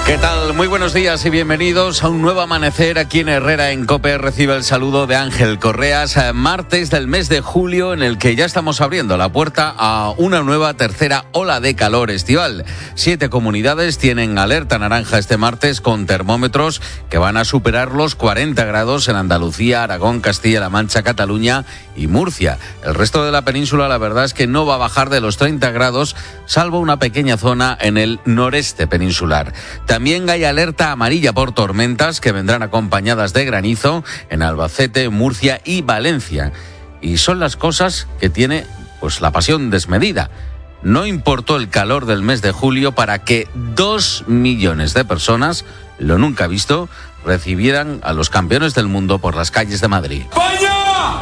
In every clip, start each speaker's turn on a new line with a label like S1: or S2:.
S1: ¿Qué tal? Muy buenos días y bienvenidos a un nuevo amanecer aquí en Herrera en COPE. Recibe el saludo de Ángel Correas. Martes del mes de julio, en el que ya estamos abriendo la puerta a una nueva tercera ola de calor estival. 7 comunidades tienen alerta naranja este martes, con termómetros que van a superar los 40 grados en Andalucía, Aragón, Castilla-La Mancha, Cataluña y Murcia. El resto de la península, la verdad es que no va a bajar de los 30 grados, salvo una pequeña zona en el noreste peninsular. También hay alerta amarilla por tormentas que vendrán acompañadas de granizo en Albacete, Murcia y Valencia. Y son las cosas que tiene pues la pasión desmedida. No importó el calor del mes de julio para que 2 millones de personas, lo nunca visto, recibieran a los campeones del mundo por las calles de Madrid.
S2: ¡España!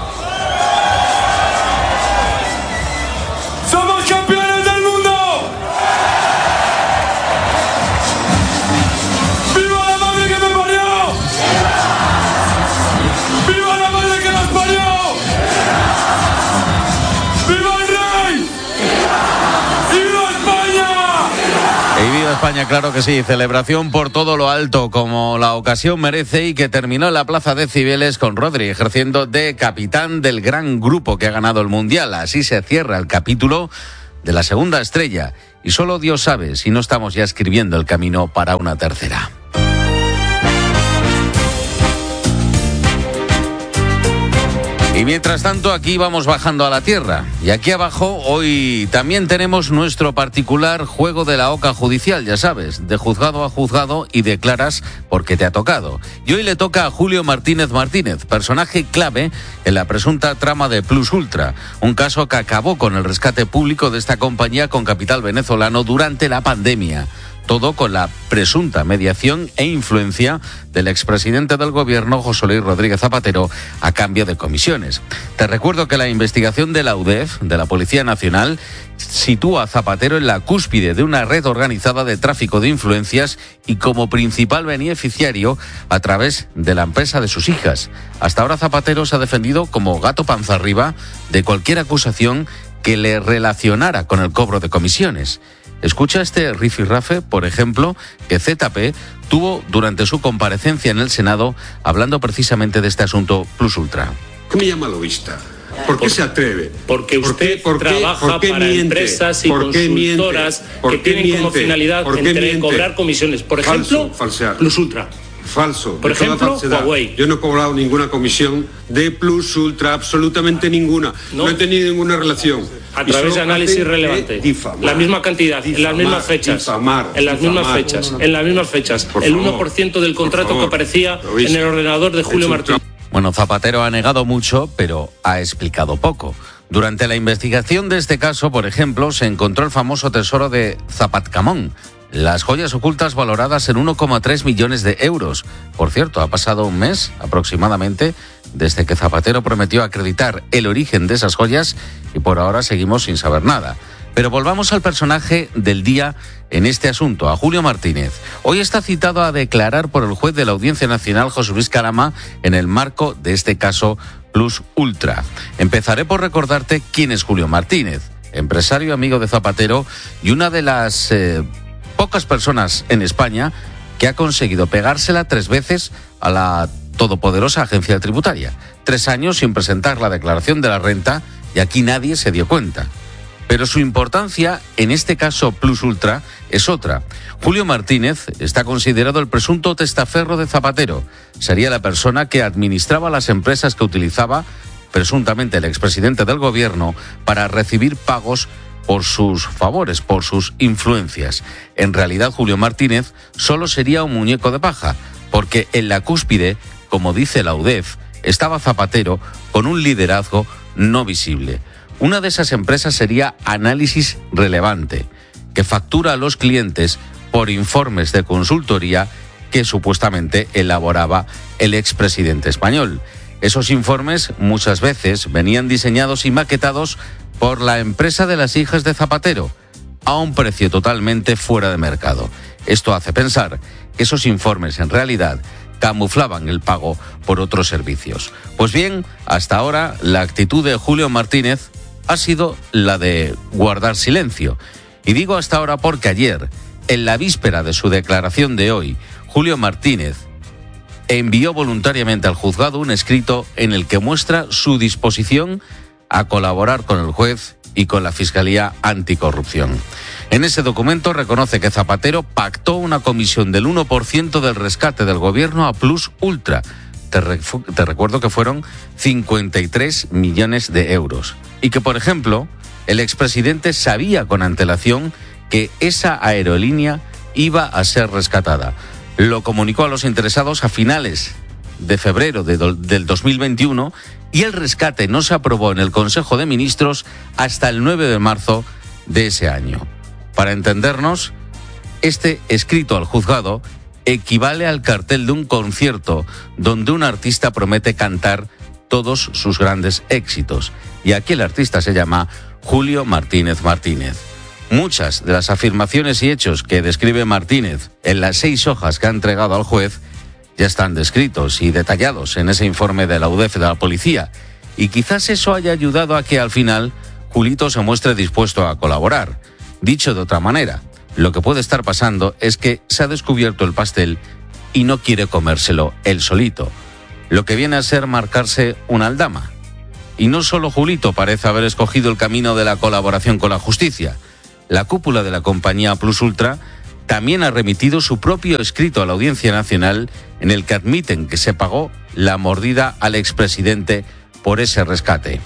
S2: ¡Somos campeones del mundo! ¡Viva la madre que me parió! ¡Viva la madre que nos parió! ¡Viva el rey! ¡Viva España!
S1: Y viva España, claro que sí. Celebración por todo lo alto, como la ocasión merece, y que terminó en la Plaza de Cibeles con Rodri ejerciendo de capitán del gran grupo que ha ganado el Mundial. Así se cierra el capítulo de la segunda estrella. Y solo Dios sabe si no estamos ya escribiendo el camino para una tercera. Y mientras tanto, aquí vamos bajando a la tierra. Y aquí abajo hoy también tenemos nuestro particular juego de la oca judicial, ya sabes, de juzgado a juzgado y declaras porque te ha tocado. Y hoy le toca a Julio Martínez Martínez, personaje clave en la presunta trama de Plus Ultra, un caso que acabó con el rescate público de esta compañía con capital venezolano durante la pandemia. Todo con la presunta mediación e influencia del expresidente del gobierno, José Luis Rodríguez Zapatero, a cambio de comisiones. Te recuerdo que la investigación de la UDEF, de la Policía Nacional, sitúa a Zapatero en la cúspide de una red organizada de tráfico de influencias y como principal beneficiario a través de la empresa de sus hijas. Hasta ahora Zapatero se ha defendido como gato panza arriba de cualquier acusación que le relacionara con el cobro de comisiones. Escucha este rifirrafe, por ejemplo, que ZP tuvo durante su comparecencia en el Senado hablando precisamente de este asunto Plus Ultra.
S3: ¿Qué me llama lobista? ¿Por qué se atreve?
S4: Porque usted trabaja para empresas y consultoras que tienen como finalidad cobrar comisiones. Por ejemplo,
S3: falsear.
S4: Plus Ultra.
S3: Falso.
S4: Por ejemplo, Huawei.
S3: Yo no he cobrado ninguna comisión de Plus Ultra, absolutamente ninguna. No he tenido ninguna relación.
S4: A través de análisis relevante. La misma cantidad, en las mismas fechas. En las mismas fechas. El 1% del contrato que aparecía en el ordenador de Julio Martínez.
S1: Bueno, Zapatero ha negado mucho, pero ha explicado poco. Durante la investigación de este caso, por ejemplo, se encontró el famoso tesoro de Zapatcamón, las joyas ocultas valoradas en 1,3 millones de euros. Por cierto, ha pasado un mes aproximadamente desde que Zapatero prometió acreditar el origen de esas joyas y por ahora seguimos sin saber nada. Pero volvamos al personaje del día en este asunto, a Julio Martínez. Hoy está citado a declarar por el juez de la Audiencia Nacional, José Luis Calama, en el marco de este caso Plus Ultra. Empezaré por recordarte quién es Julio Martínez, empresario amigo de Zapatero y una de las pocas personas en España que ha conseguido pegársela 3 veces a la todopoderosa agencia tributaria. 3 años sin presentar la declaración de la renta y aquí nadie se dio cuenta. Pero su importancia en este caso Plus Ultra es otra. Julio Martínez está considerado el presunto testaferro de Zapatero. Sería la persona que administraba las empresas que utilizaba presuntamente el expresidente del gobierno para recibir pagos por sus favores, por sus influencias. En realidad, Julio Martínez solo sería un muñeco de paja, porque en la cúspide, como dice la UDEF, estaba Zapatero con un liderazgo no visible. Una de esas empresas sería Análisis Relevante, que factura a los clientes por informes de consultoría que supuestamente elaboraba el expresidente español. Esos informes muchas veces venían diseñados y maquetados por la empresa de las hijas de Zapatero, a un precio totalmente fuera de mercado. Esto hace pensar que esos informes en realidad camuflaban el pago por otros servicios. Pues bien, hasta ahora la actitud de Julio Martínez ha sido la de guardar silencio. Y digo hasta ahora porque ayer, en la víspera de su declaración de hoy, Julio Martínez envió voluntariamente al juzgado un escrito en el que muestra su disposición a colaborar con el juez y con la Fiscalía Anticorrupción. En ese documento reconoce que Zapatero pactó una comisión del 1% del rescate del gobierno a Plus Ultra. Te recuerdo que fueron 53 millones de euros. Y que, por ejemplo, el expresidente sabía con antelación que esa aerolínea iba a ser rescatada. Lo comunicó a los interesados a finales de febrero del 2021 y el rescate no se aprobó en el Consejo de Ministros hasta el 9 de marzo de ese año. Para entendernos, este escrito al juzgado equivale al cartel de un concierto donde un artista promete cantar todos sus grandes éxitos. Y aquí el artista se llama Julio Martínez Martínez. Muchas de las afirmaciones y hechos que describe Martínez en las 6 hojas que ha entregado al juez ya están descritos y detallados en ese informe de la UDEF de la policía. Y quizás eso haya ayudado a que al final Julito se muestre dispuesto a colaborar. Dicho de otra manera, lo que puede estar pasando es que se ha descubierto el pastel y no quiere comérselo él solito. Lo que viene a ser marcarse una aldama. Y no solo Julito parece haber escogido el camino de la colaboración con la justicia. La cúpula de la compañía Plus Ultra también ha remitido su propio escrito a la Audiencia Nacional en el que admiten que se pagó la mordida al expresidente por ese rescate.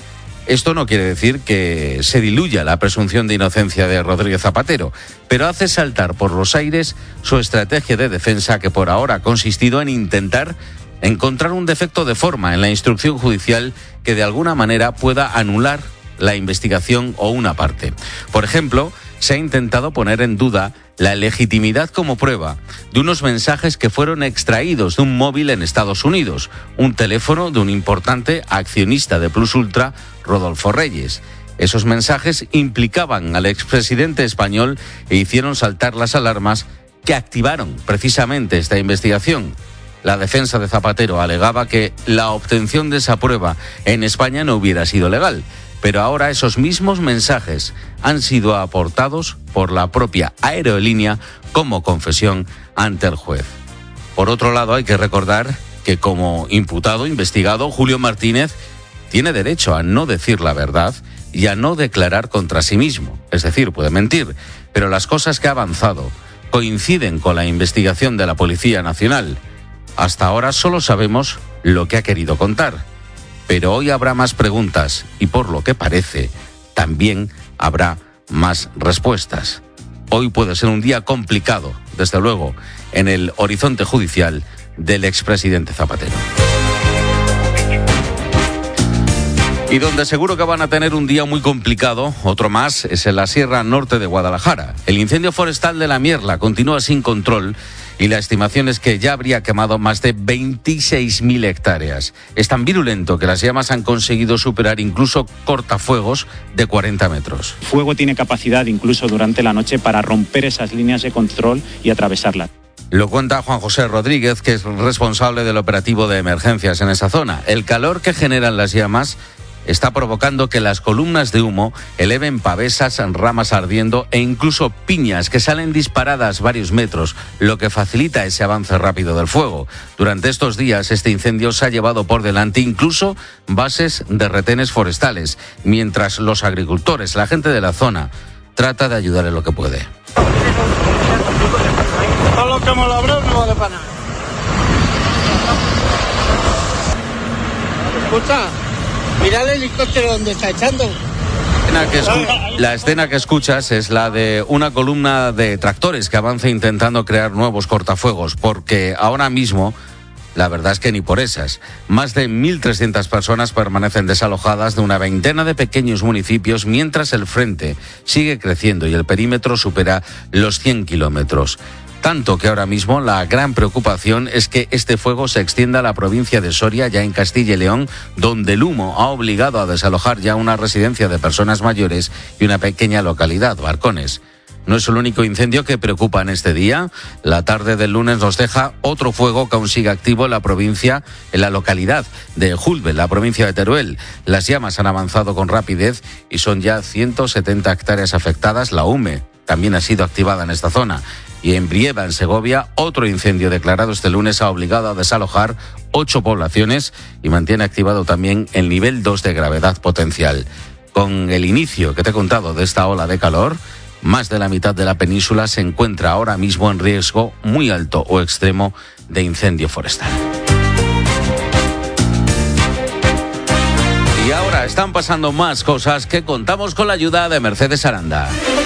S1: Esto no quiere decir que se diluya la presunción de inocencia de Rodríguez Zapatero, pero hace saltar por los aires su estrategia de defensa que por ahora ha consistido en intentar encontrar un defecto de forma en la instrucción judicial que de alguna manera pueda anular la investigación o una parte. Por ejemplo, se ha intentado poner en duda la legitimidad como prueba de unos mensajes que fueron extraídos de un móvil en Estados Unidos, un teléfono de un importante accionista de Plus Ultra, Rodolfo Reyes. Esos mensajes implicaban al expresidente español e hicieron saltar las alarmas que activaron precisamente esta investigación. La defensa de Zapatero alegaba que la obtención de esa prueba en España no hubiera sido legal, pero ahora esos mismos mensajes han sido aportados por la propia aerolínea como confesión ante el juez. Por otro lado, hay que recordar que como imputado investigado, Julio Martínez tiene derecho a no decir la verdad y a no declarar contra sí mismo, es decir, puede mentir, pero las cosas que ha avanzado coinciden con la investigación de la Policía Nacional. Hasta ahora solo sabemos lo que ha querido contar. Pero hoy habrá más preguntas y por lo que parece, también habrá más respuestas. Hoy puede ser un día complicado, desde luego, en el horizonte judicial del expresidente Zapatero. Y donde seguro que van a tener un día muy complicado, otro más, es en la Sierra Norte de Guadalajara. El incendio forestal de la Mierla continúa sin control y la estimación es que ya habría quemado más de 26.000 hectáreas. Es tan virulento que las llamas han conseguido superar incluso cortafuegos de 40 metros.
S5: El fuego tiene capacidad incluso durante la noche para romper esas líneas de control y atravesarlas.
S1: Lo cuenta Juan José Rodríguez, que es responsable del operativo de emergencias en esa zona. El calor que generan las llamas está provocando que las columnas de humo eleven pavesas, ramas ardiendo e incluso piñas que salen disparadas varios metros, lo que facilita ese avance rápido del fuego. Durante estos días este incendio se ha llevado por delante incluso bases de retenes forestales, mientras los agricultores, la gente de la zona, trata de ayudar en lo que puede.
S6: Todo lo que hemos labrado no vale para nada. ¿Escucha? Mira el helicóptero donde está echando.
S1: La escena que escuchas es la de una columna de tractores que avanza intentando crear nuevos cortafuegos, porque ahora mismo la verdad es que ni por esas. Más de 1.300 personas permanecen desalojadas de una veintena de pequeños municipios mientras el frente sigue creciendo y el perímetro supera los 100 kilómetros. Tanto que ahora mismo la gran preocupación es que este fuego se extienda a la provincia de Soria, ya en Castilla y León, donde el humo ha obligado a desalojar ya una residencia de personas mayores y una pequeña localidad, Barcones. No es el único incendio que preocupa en este día. La tarde del lunes nos deja otro fuego que aún sigue activo en la provincia, en la localidad de Julbe, la provincia de Teruel. Las llamas han avanzado con rapidez y son ya 170 hectáreas afectadas. La UME también ha sido activada en esta zona. Y en Brieva, en Segovia, otro incendio declarado este lunes ha obligado a desalojar 8 poblaciones y mantiene activado también el nivel 2 de gravedad potencial. Con el inicio que te he contado de esta ola de calor, más de la mitad de la península se encuentra ahora mismo en riesgo muy alto o extremo de incendio forestal. Y ahora están pasando más cosas que contamos con la ayuda de Mercedes Aranda.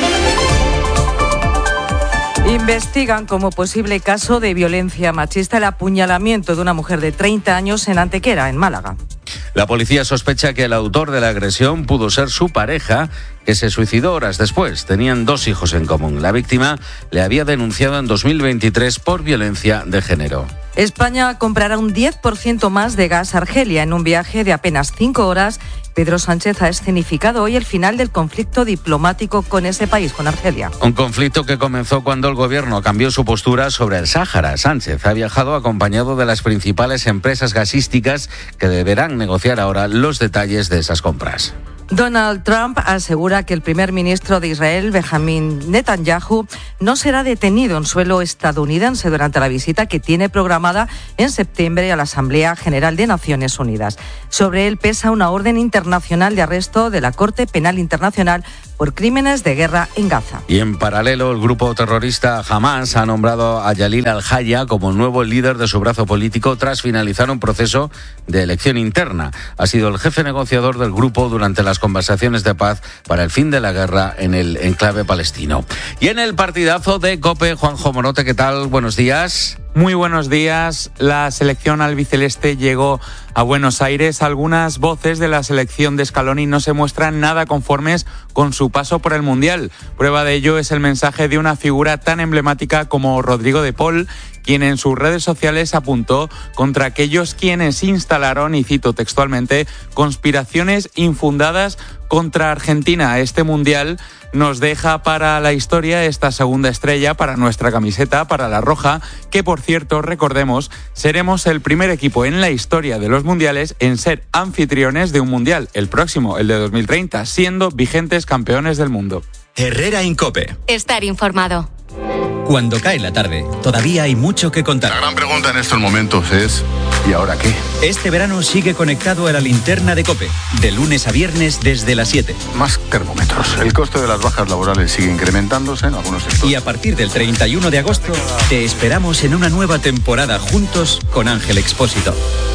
S7: Investigan como posible caso de violencia machista el apuñalamiento de una mujer de 30 años en Antequera, en Málaga.
S1: La policía sospecha que el autor de la agresión pudo ser su pareja, que se suicidó horas después. Tenían 2 hijos en común. La víctima le había denunciado en 2023 por violencia de género.
S7: España comprará un 10% más de gas a Argelia. En un viaje de apenas 5 horas, Pedro Sánchez ha escenificado hoy el final del conflicto diplomático con ese país, con Argelia.
S1: Un conflicto que comenzó cuando el gobierno cambió su postura sobre el Sáhara. Sánchez ha viajado acompañado de las principales empresas gasísticas que deberán negociar ahora los detalles de esas compras.
S7: Donald Trump asegura que el primer ministro de Israel, Benjamin Netanyahu, no será detenido en suelo estadounidense durante la visita que tiene programada en septiembre a la Asamblea General de Naciones Unidas. Sobre él pesa una orden internacional de arresto de la Corte Penal Internacional por crímenes de guerra en Gaza.
S1: Y en paralelo, el grupo terrorista Hamas ha nombrado a Yalil al-Haya como nuevo líder de su brazo político tras finalizar un proceso de elección interna. Ha sido el jefe negociador del grupo durante las conversaciones de paz para el fin de la guerra en el enclave palestino. Y en el partidazo de COPE, Juanjo Morote, ¿qué tal? Buenos días.
S8: Muy buenos días. La selección albiceleste llegó a Buenos Aires. Algunas voces de la selección de Scaloni no se muestran nada conformes con su paso por el Mundial. Prueba de ello es el mensaje de una figura tan emblemática como Rodrigo de Paul, quien en sus redes sociales apuntó contra aquellos quienes instalaron, y cito textualmente, conspiraciones infundadas contra Argentina. Este Mundial nos deja para la historia esta segunda estrella para nuestra camiseta, para la roja, que por cierto, recordemos, seremos el primer equipo en la historia de los mundiales en ser anfitriones de un mundial, el próximo, el de 2030, siendo vigentes campeones del mundo.
S9: Herrera en COPE.
S10: Estar informado.
S9: Cuando cae la tarde, todavía hay mucho que contar.
S11: La gran pregunta en estos momentos es, ¿y ahora qué?
S9: Este verano sigue conectado a la linterna de COPE, de lunes a viernes desde las 7.
S11: Más termómetros. El coste de las bajas laborales sigue incrementándose en algunos sectores.
S9: Y a partir del 31 de agosto, te esperamos en una nueva temporada juntos con Ángel Expósito.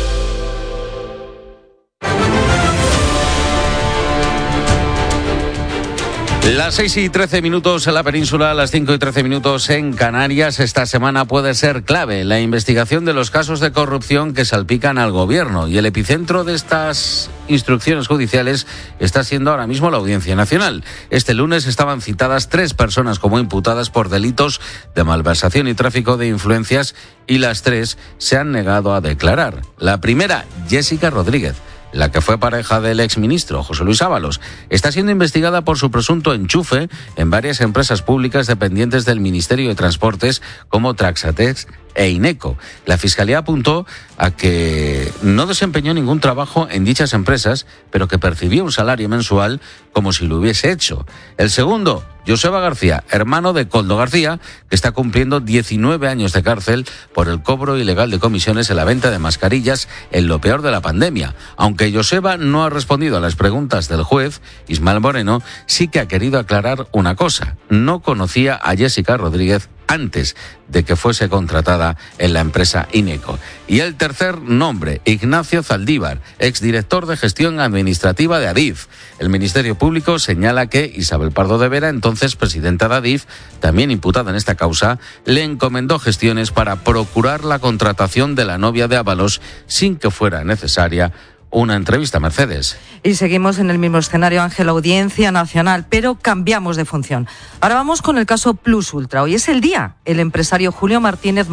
S1: Las 6:13 en la península, las 5:13 en Canarias. Esta semana puede ser clave la investigación de los casos de corrupción que salpican al gobierno, y el epicentro de estas instrucciones judiciales está siendo ahora mismo la Audiencia Nacional. Este lunes estaban citadas 3 personas como imputadas por delitos de malversación y tráfico de influencias, y las 3 se han negado a declarar. La primera, Jessica Rodríguez, la que fue pareja del exministro José Luis Ábalos, está siendo investigada por su presunto enchufe en varias empresas públicas dependientes del Ministerio de Transportes como Traxatex e Ineco. La Fiscalía apuntó a que no desempeñó ningún trabajo en dichas empresas, pero que percibía un salario mensual como si lo hubiese hecho. El segundo, Joseba García, hermano de Koldo García, que está cumpliendo 19 años de cárcel por el cobro ilegal de comisiones en la venta de mascarillas en lo peor de la pandemia. Aunque Joseba no ha respondido a las preguntas del juez, Ismael Moreno sí que ha querido aclarar una cosa: no conocía a Jessica Rodríguez antes de que fuese contratada en la empresa Ineco. Y el tercer nombre, Ignacio Zaldívar, exdirector de gestión administrativa de Adif. El Ministerio Público señala que Isabel Pardo de Vera, entonces presidenta de Adif, también imputada en esta causa, le encomendó gestiones para procurar la contratación de la novia de Ábalos sin que fuera necesaria una entrevista, Mercedes.
S7: Y seguimos en el mismo escenario, Ángel, Audiencia Nacional, pero cambiamos de función. Ahora vamos con el caso Plus Ultra. Hoy es el día. El empresario Julio Martínez,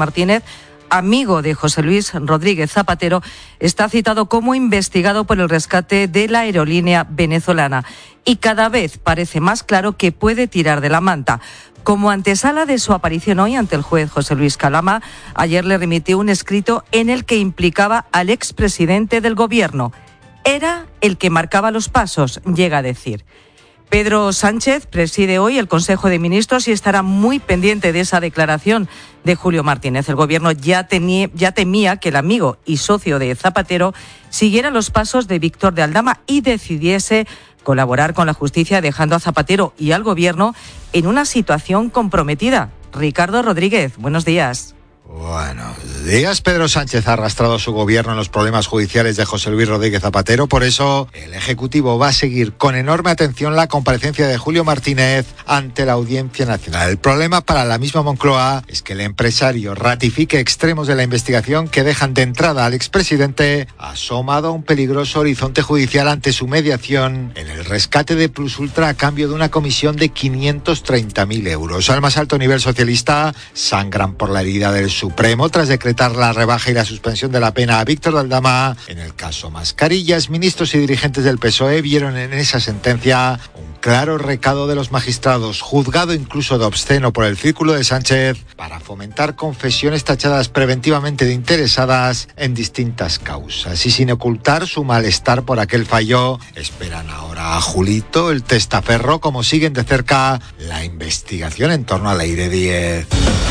S7: amigo de José Luis Rodríguez Zapatero, está citado como investigado por el rescate de la aerolínea venezolana. Y cada vez parece más claro que puede tirar de la manta. Como antesala de su aparición hoy ante el juez José Luis Calama, ayer le remitió un escrito en el que implicaba al expresidente del gobierno. Era el que marcaba los pasos, llega a decir. Pedro Sánchez preside hoy el Consejo de Ministros y estará muy pendiente de esa declaración de Julio Martínez. El Gobierno ya temía que el amigo y socio de Zapatero siguiera los pasos de Víctor de Aldama y decidiese colaborar con la justicia, dejando a Zapatero y al Gobierno en una situación comprometida. Ricardo Rodríguez, buenos días.
S10: Buenos días. Pedro Sánchez ha arrastrado a su gobierno en los problemas judiciales de José Luis Rodríguez Zapatero. Por eso, el Ejecutivo va a seguir con enorme atención la comparecencia de Julio Martínez ante la Audiencia Nacional. El problema para la misma Moncloa es que el empresario ratifique extremos de la investigación que dejan de entrada al expresidente asomado a un peligroso horizonte judicial ante su mediación en el rescate de Plus Ultra a cambio de una comisión de 530.000 euros. Al más alto nivel socialista sangran por la herida del Supremo tras decretar la rebaja y la suspensión de la pena a Víctor de Aldama. En el caso Mascarillas, ministros y dirigentes del PSOE vieron en esa sentencia un claro recado de los magistrados, juzgado incluso de obsceno por el círculo de Sánchez, para fomentar confesiones tachadas preventivamente de interesadas en distintas causas. Y sin ocultar su malestar por aquel fallo, esperan ahora a Julito, el testaferro, como siguen de cerca la investigación en torno a la Ley 10.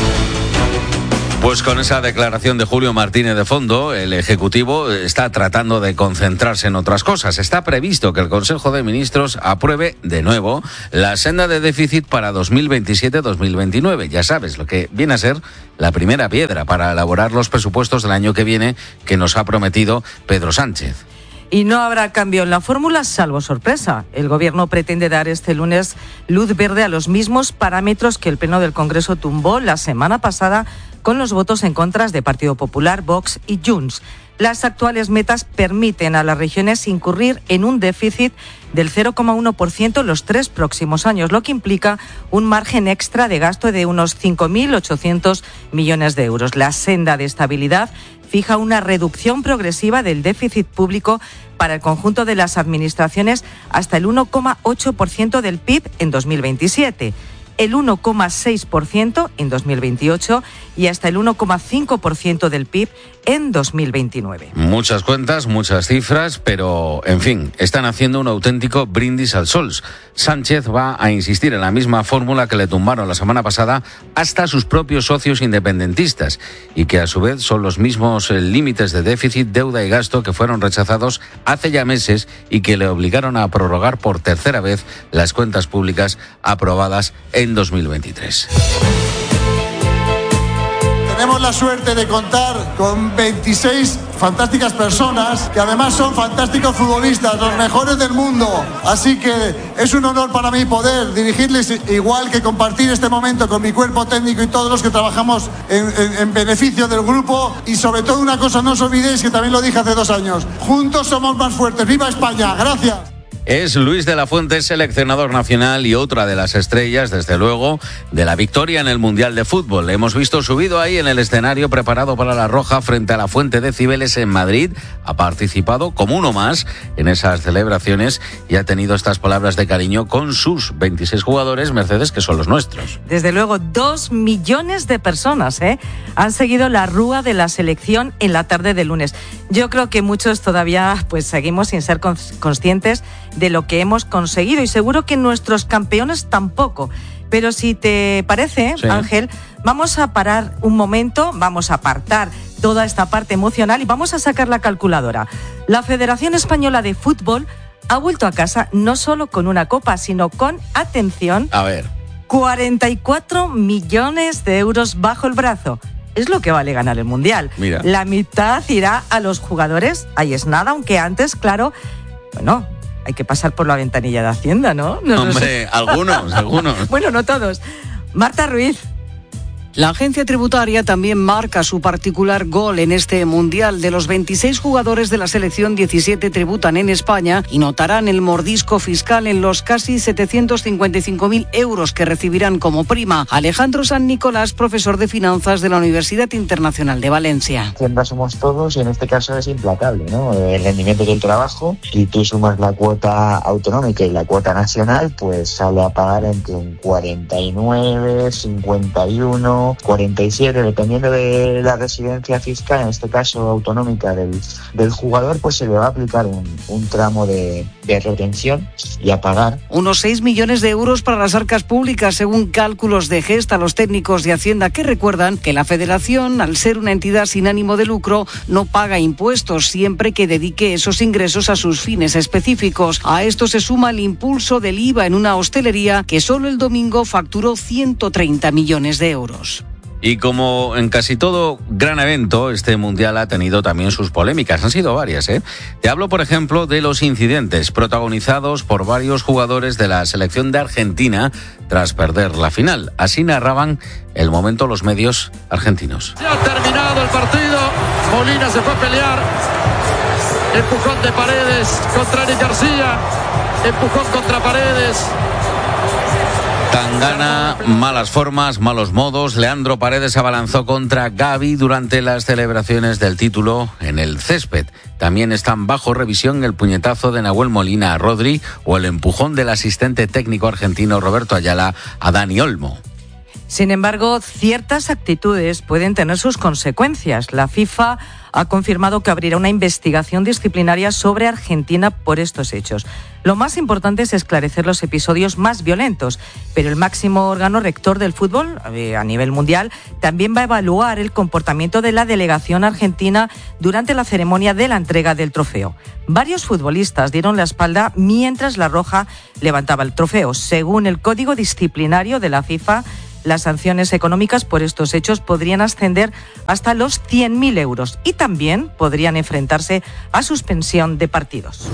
S1: Pues con esa declaración de Julio Martínez de fondo, el Ejecutivo está tratando de concentrarse en otras cosas. Está previsto que el Consejo de Ministros apruebe de nuevo la senda de déficit para 2027-2029. Ya sabes, lo que viene a ser la primera piedra para elaborar los presupuestos del año que viene que nos ha prometido Pedro Sánchez.
S7: Y no habrá cambio en la fórmula, salvo sorpresa. El Gobierno pretende dar este lunes luz verde a los mismos parámetros que el Pleno del Congreso tumbó la semana pasada con los votos en contra de Partido Popular, Vox y Junts. Las actuales metas permiten a las regiones incurrir en un déficit del 0,1% en los 3 próximos años, lo que implica un margen extra de gasto de unos 5.800 millones de euros. La senda de estabilidad fija una reducción progresiva del déficit público para el conjunto de las administraciones hasta el 1,8% del PIB en 2027. El 1,6% en 2028 y hasta el 1,5% del PIB en 2029.
S1: Muchas cuentas, muchas cifras, pero, en fin, están haciendo un auténtico brindis al sol. Sánchez va a insistir en la misma fórmula que le tumbaron la semana pasada hasta sus propios socios independentistas y que a su vez son los mismos límites de déficit, deuda y gasto que fueron rechazados hace ya meses y que le obligaron a prorrogar por tercera vez las cuentas públicas aprobadas en 2023.
S12: Tenemos la suerte de contar con 26 fantásticas personas que además son fantásticos futbolistas, los mejores del mundo. Así que es un honor para mí poder dirigirles, igual que compartir este momento con mi cuerpo técnico y todos los que trabajamos en beneficio del grupo. Y sobre todo una cosa, no os olvidéis que también lo dije hace 2 años, juntos somos más fuertes. ¡Viva España! ¡Gracias!
S1: Es Luis de la Fuente, seleccionador nacional y otra de las estrellas, desde luego, de la victoria en el Mundial de Fútbol. Le hemos visto subido ahí en el escenario preparado para la Roja frente a la Fuente de Cibeles en Madrid. Ha participado como uno más en esas celebraciones y ha tenido estas palabras de cariño con sus 26 jugadores, Mercedes, que son los nuestros.
S7: Desde luego, 2 millones de personas han seguido la rúa de la selección en la tarde del lunes. Yo creo que muchos todavía seguimos sin ser conscientes de lo que hemos conseguido y seguro que nuestros campeones tampoco. Pero si te parece, sí, Ángel, vamos a parar un momento, vamos a apartar toda esta parte emocional y vamos a sacar la calculadora. La Federación Española de Fútbol ha vuelto a casa no solo con una copa, sino con, atención, 44 millones de euros bajo el brazo. Es lo que vale ganar el Mundial.
S1: Mira.
S7: La mitad irá a los jugadores, ahí es nada, aunque antes, claro, bueno, hay que pasar por la ventanilla de Hacienda, ¿no?
S1: Hombre, algunos.
S7: Bueno, no todos. Marta Ruiz.
S13: La agencia tributaria también marca su particular gol en este Mundial. De los 26 jugadores de la selección, 17 tributan en España y notarán el mordisco fiscal en los casi 755.000 euros que recibirán como prima. Alejandro San Nicolás, profesor de finanzas de la Universidad Internacional de Valencia.
S14: Hacienda somos todos y en este caso es implacable, ¿no? El rendimiento del trabajo, si tú sumas la cuota autonómica y la cuota nacional, pues sale a pagar entre un 49, 51... 1, 47, dependiendo de la residencia fiscal, en este caso autonómica del jugador, pues se le va a aplicar un tramo de retención y a pagar.
S13: Unos 6 millones de euros para las arcas públicas, según cálculos de Gesta, los técnicos de Hacienda, que recuerdan que la Federación, al ser una entidad sin ánimo de lucro, no paga impuestos siempre que dedique esos ingresos a sus fines específicos. A esto se suma el impulso del IVA en una hostelería que solo el domingo facturó 130 millones de euros.
S1: Y como en casi todo gran evento, este Mundial ha tenido también sus polémicas. Han sido varias, ¿eh? Te hablo, por ejemplo, de los incidentes protagonizados por varios jugadores de la selección de Argentina tras perder la final. Así narraban el momento los medios argentinos.
S15: Ya ha terminado el partido. Molina se fue a pelear. Empujón de Paredes contra Eric García. Empujón contra Paredes.
S1: Tangana, malas formas, malos modos. Leandro Paredes se abalanzó contra Gavi durante las celebraciones del título en el césped. También están bajo revisión el puñetazo de Nahuel Molina a Rodri o el empujón del asistente técnico argentino Roberto Ayala a Dani Olmo.
S7: Sin embargo, ciertas actitudes pueden tener sus consecuencias. La FIFA ha confirmado que abrirá una investigación disciplinaria sobre Argentina por estos hechos. Lo más importante es esclarecer los episodios más violentos, pero el máximo órgano rector del fútbol a nivel mundial también va a evaluar el comportamiento de la delegación argentina durante la ceremonia de la entrega del trofeo. Varios futbolistas dieron la espalda mientras la Roja levantaba el trofeo. Según el código disciplinario de la FIFA, las sanciones económicas por estos hechos podrían ascender hasta los 100.000 euros y también podrían enfrentarse a suspensión de partidos.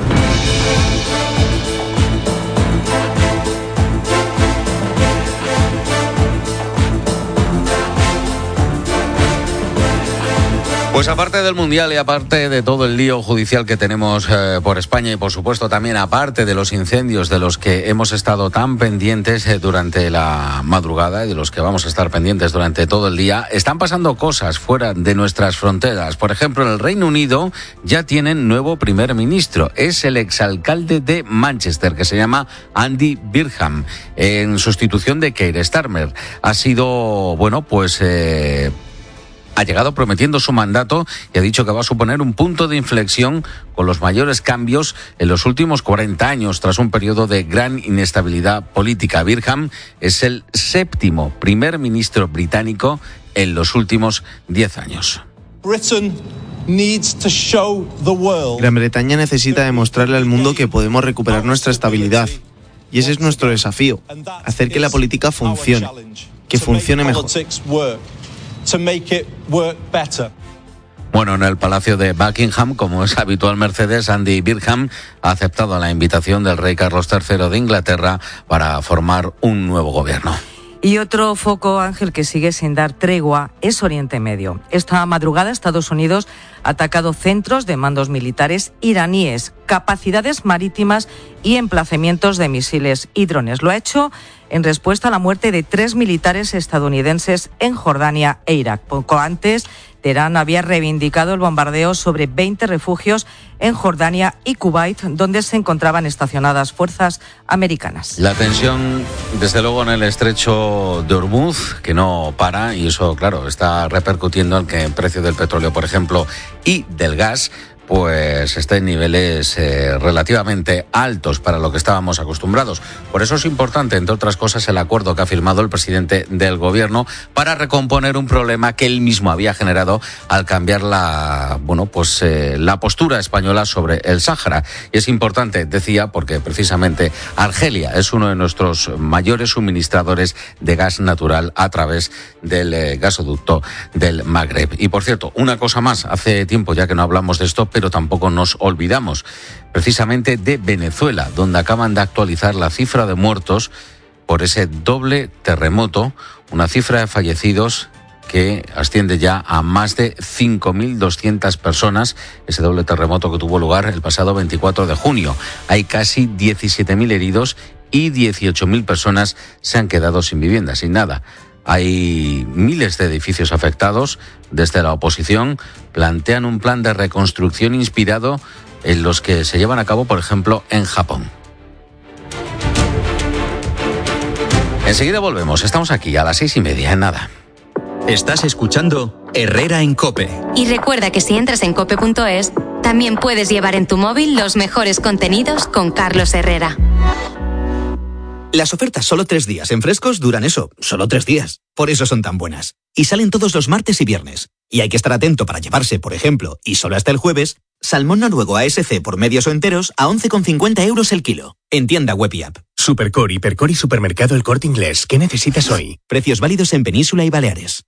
S1: Pues aparte del Mundial y aparte de todo el lío judicial que tenemos por España y por supuesto también aparte de los incendios de los que hemos estado tan pendientes durante la madrugada y de los que vamos a estar pendientes durante todo el día, están pasando cosas fuera de nuestras fronteras. Por ejemplo, en el Reino Unido ya tienen nuevo primer ministro. Es el exalcalde de Manchester, que se llama Andy Burnham, en sustitución de Keir Starmer. Ha sido, ha llegado prometiendo su mandato y ha dicho que va a suponer un punto de inflexión con los mayores cambios en los últimos 40 años, tras un periodo de gran inestabilidad política. Burnham es el 7º primer ministro británico en los últimos 10 años.
S16: Gran Bretaña necesita demostrarle al mundo que podemos recuperar nuestra estabilidad. Y ese es nuestro desafío, hacer que la política funcione, que funcione mejor.
S1: Bueno, en el Palacio de Buckingham, como es habitual Mercedes, Andy Burnham ha aceptado la invitación del rey Carlos III de Inglaterra para formar un nuevo gobierno.
S7: Y otro foco, Ángel, que sigue sin dar tregua es Oriente Medio. Esta madrugada Estados Unidos ha atacado centros de mandos militares iraníes, capacidades marítimas y emplazamientos de misiles y drones. Lo ha hecho en respuesta a la muerte de 3 militares estadounidenses en Jordania e Irak. Poco antes, Teherán había reivindicado el bombardeo sobre 20 refugios en Jordania y Kuwait, donde se encontraban estacionadas fuerzas americanas.
S1: La tensión, desde luego, en el estrecho de Hormuz, que no para, y eso, claro, está repercutiendo en que el precio del petróleo, por ejemplo, y del gas, pues está en niveles relativamente altos para lo que estábamos acostumbrados. Por eso es importante, entre otras cosas, el acuerdo que ha firmado el presidente del gobierno para recomponer un problema que él mismo había generado al cambiar la postura española sobre el Sáhara. Y es importante, decía, porque precisamente Argelia es uno de nuestros mayores suministradores de gas natural a través del gasoducto del Magreb. Y por cierto, una cosa más, hace tiempo ya que no hablamos de esto, pero tampoco nos olvidamos precisamente de Venezuela, donde acaban de actualizar la cifra de muertos por ese doble terremoto, una cifra de fallecidos que asciende ya a más de 5.200 personas, ese doble terremoto que tuvo lugar el pasado 24 de junio. Hay casi 17.000 heridos y 18.000 personas se han quedado sin vivienda, sin nada. Hay miles de edificios afectados. Desde la oposición plantean un plan de reconstrucción inspirado en los que se llevan a cabo, por ejemplo, en Japón. Enseguida volvemos. Estamos aquí a las 6:30, en nada.
S17: Estás escuchando Herrera en COPE.
S18: Y recuerda que si entras en cope.es, también puedes llevar en tu móvil los mejores contenidos con Carlos Herrera.
S19: Las ofertas solo 3 días en Frescos duran eso, solo 3 días. Por eso son tan buenas. Y salen todos los martes y viernes. Y hay que estar atento para llevarse, por ejemplo, y solo hasta el jueves, salmón noruego ASC por medios o enteros a 11,50 € el kilo. En tienda web y app.
S20: Supercore, Hipercore y Supermercado El Corte Inglés. ¿Qué necesitas hoy?
S19: Precios válidos en Península y Baleares.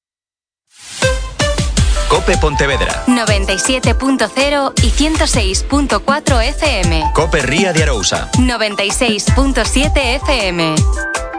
S17: COPE Pontevedra.
S18: 97.0 y 106.4 FM.
S17: COPE Ría de Arousa.
S18: 96.7 FM.